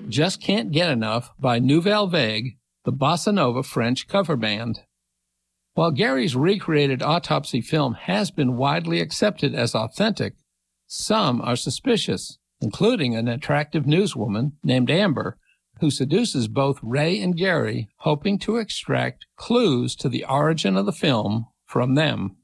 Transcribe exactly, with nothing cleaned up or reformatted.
Just Can't Get Enough by Nouvelle Vague, the bossa nova French cover band. While Gary's recreated autopsy film has been widely accepted as authentic, some are suspicious, including an attractive newswoman named Amber, who seduces both Ray and Gary, hoping to extract clues to the origin of the film from them.